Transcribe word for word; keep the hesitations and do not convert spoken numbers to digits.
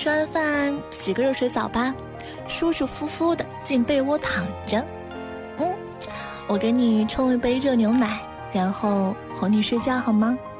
吃完饭洗个热水澡吧，舒舒服服的进被窝躺着。嗯，我给你冲一杯热牛奶，然后哄你睡觉好吗？